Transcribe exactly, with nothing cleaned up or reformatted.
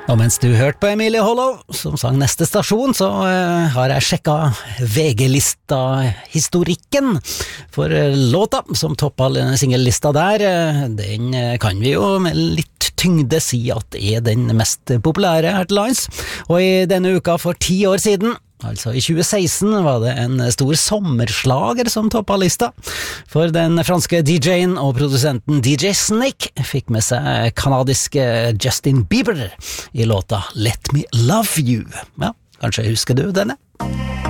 Og mens du hørte på Emilie Hollow, som sang Neste stasjon, så uh, har jeg sjekket V G-lista-historikken for uh, låta som toppet singellista der. Uh, den uh, kan vi jo med litt tyngde si at er den mest populære her til lands. Og i denne uka for ti år siden, altså i tjue seksten, var det en stor sommerslager som toppet lista. For den franske D J-en og produsenten D J Snake fikk med seg kanadiske Justin Bieber i låta Let Me Love You. Ja, kanskje husker du denne?